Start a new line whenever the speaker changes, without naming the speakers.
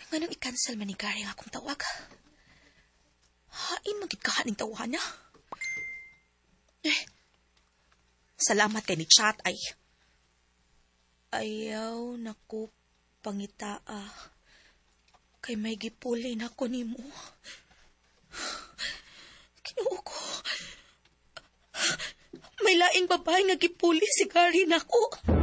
Nganong i-cancel man ni Gary ang akong tawag? Hain magigkahaning tawahan niya. Salamat kay ni chat ay. Ayaw naku pangitaa. Kay may gipuli na ko nimo. Kinuo ko. May laing babae nga gipuli si Gary nako.